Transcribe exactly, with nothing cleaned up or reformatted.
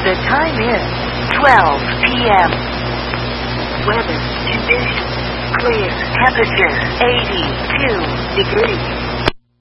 The time is twelve p m Weather conditions clear. Temperature eighty-two degrees.